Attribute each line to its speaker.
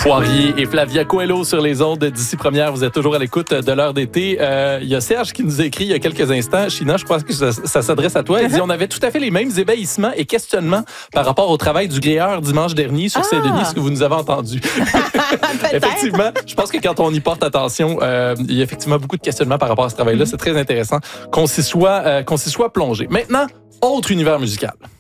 Speaker 1: Poirier et Flavia Coelho sur les ondes d'ici première. Vous êtes toujours à l'écoute de l'heure d'été. Il y a Serge qui nous a écrit il y a quelques instants. China, je crois que ça s'adresse à toi. Il dit on avait tout à fait les mêmes ébahисsements et questionnements par rapport au travail du grilleur dimanche dernier sur Saint-Denis, ce que vous nous avez entendu. Effectivement, je pense que quand on y porte attention, il y a effectivement beaucoup de questionnements par rapport à ce travail-là. C'est très intéressant qu'on s'y soit plongé. Maintenant, autre univers musical.